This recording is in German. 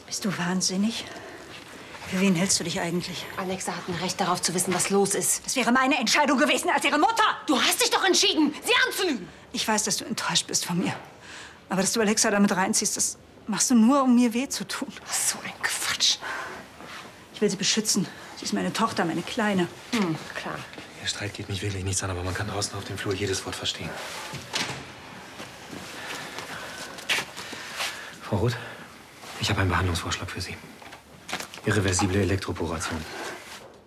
Bist du wahnsinnig? Für wen hältst du dich eigentlich? Alexa hat ein Recht darauf zu wissen, was los ist. Das wäre meine Entscheidung gewesen als ihre Mutter. Du hast dich doch entschieden, sie anzulügen. Ich weiß, dass du enttäuscht bist von mir. Aber dass du Alexa damit reinziehst, das machst du nur, um mir weh zu tun. So ein Quatsch. Ich will sie beschützen. Sie ist meine Tochter, meine Kleine. Klar. Der Streit geht mich wirklich nichts an, aber man kann draußen auf dem Flur jedes Wort verstehen. Frau Roth, ich habe einen Behandlungsvorschlag für Sie. Irreversible Elektroporation.